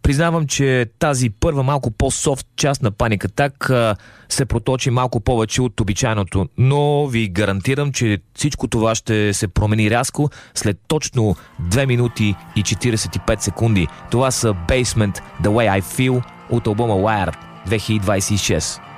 признавам, че тази първа малко по-софт част на Panic Attack се проточи малко повече от обичайното, но ви гарантирам, че всичко това ще се промени рязко след точно 2 минути и 45 секунди. Това са Basement, The Way I Feel от албума Wired 2026.